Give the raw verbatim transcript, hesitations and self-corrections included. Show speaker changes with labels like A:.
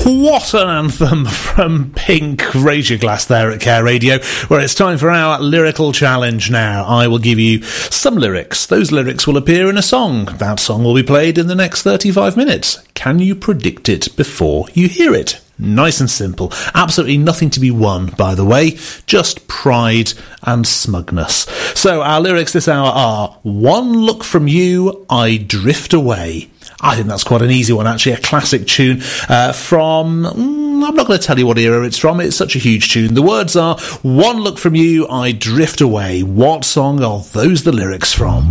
A: What an anthem from Pink. Raise your glass there at Care Radio, where it's time for our lyrical challenge now. I will give you some lyrics. Those lyrics will appear in a song. That song will be played in the next thirty-five minutes. Can you predict it before you hear it? Nice and simple. Absolutely nothing to be won, by the way. Just pride and smugness. So our lyrics this hour are: one look from you, I drift away. I think that's quite an easy one, actually. A classic tune uh, from... Mm, I'm not going to tell you what era it's from. It's such a huge tune. The words are: one look from you, I drift away. What song are those the lyrics from?